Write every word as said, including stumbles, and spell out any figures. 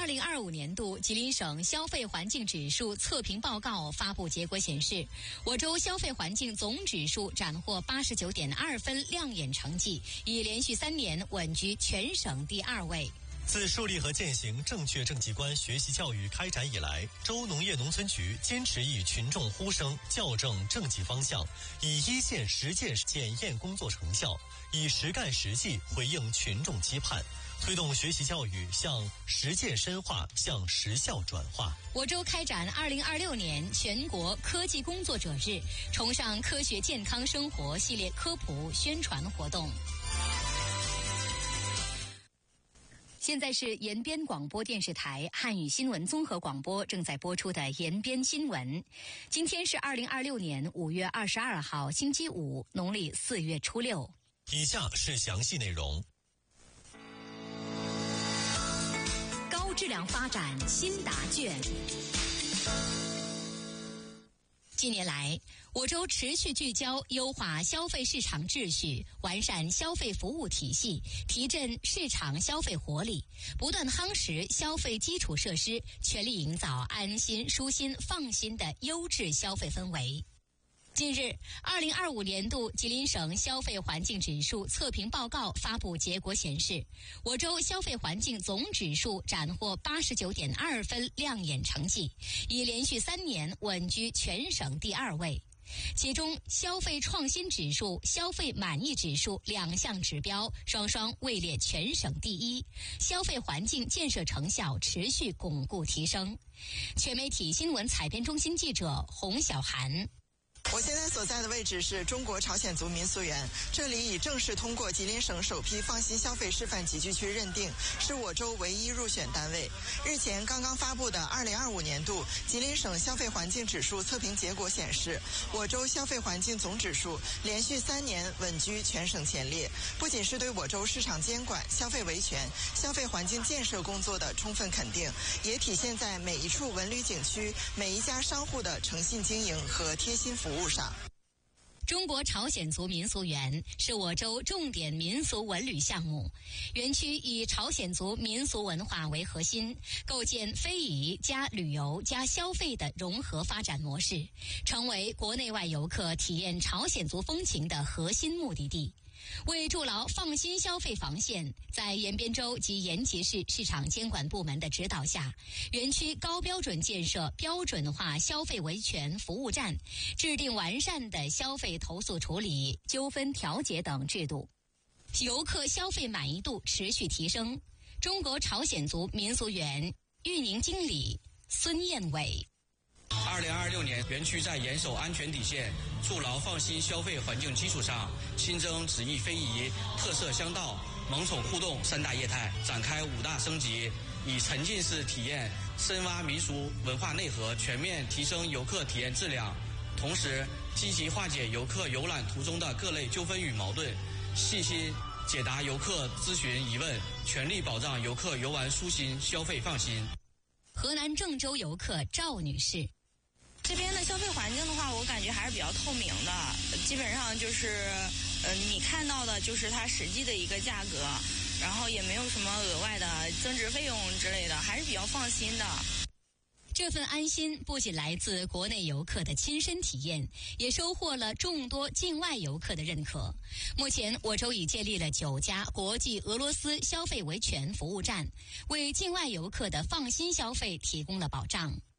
零二五年度吉林省消费环境指数测评报告发布结果显示，我州消费环境总指数斩获八十九点二分亮眼成绩，已连续三年稳居全省第二位。 自树立和践行正确政绩观学习教育开展以来，州农业农村局坚持以群众呼声校正政绩方向，以一线实践检验工作成效，以实干实际回应群众期盼，推动学习教育向实践深化、向实效转化。 我州开展二零二六年全国科技工作者日，崇尚科学健康生活系列科普宣传活动。现在是延边广播电视台汉语新闻综合广播正在播出的延边新闻。今天是二零二六年五月二十二号，星期五，农历四月初六。 以下是详细内容。 高质量发展新答卷。近年来，我州持续聚焦优化消费市场秩序，完善消费服务体系，提振市场消费活力，不断夯实消费基础设施，全力营造安心、舒心、放心的优质消费氛围。近日，二零二五年度吉林省消费环境指数测评报告发布结果显示，我州消费环境总指数斩获八十九点二分亮眼成绩，已连续三年稳居全省第二位。其中，消费创新指数、消费满意指数两项指标双双位列全省第一，消费环境建设成效持续巩固提升。全媒体新闻采编中心记者洪小涵。 我现在所在的位置是中国朝鲜族民俗园，这里已正式通过吉林省首批放心消费示范集聚区认定，是我州唯一入选单位。日前刚刚发布的二零二五年度吉林省消费环境指数测评结果显示，我州消费环境总指数连续三年稳居全省前列，不仅是对我州市场监管、消费维权、消费环境建设工作的充分肯定，也体现在每一处文旅景区、每一家商户的诚信经营和贴心服务上。 中国朝鲜族民俗园是我州重点民俗文旅项目，园区以朝鲜族民俗文化为核心，构建非遗加旅游加消费的融合发展模式，成为国内外游客体验朝鲜族风情的核心目的地。为筑牢放心消费防线，在延边州及延吉市市场监管部门的指导下，园区高标准建设标准化消费维权服务站，制定完善的消费投诉处理、纠纷调解等制度，游客消费满意度持续提升。中国朝鲜族民俗园运营经理孙彦伟。 二零二六年，园区在严守安全底线、筑牢放心消费环境基础上，新增旨意非遗、特色香道、萌宠互动三大业态，展开五大升级，以沉浸式体验深挖民俗文化内核，全面提升游客体验质量。同时，积极化解游客游览途中的各类纠纷与矛盾，细心解答游客咨询疑问，全力保障游客游玩舒心、消费放心。 河南郑州游客赵女士。 这边的消费环境的话，我感觉还是比较透明的，基本上就是，呃，你看到的就是它实际的一个价格，然后也没有什么额外的增值费用之类的，还是比较放心的。 这份安心不仅来自国内游客的亲身体验，也收获了众多境外游客的认可。目前，我州已建立了九家国际俄罗斯消费维权服务站，为境外游客的放心消费提供了保障。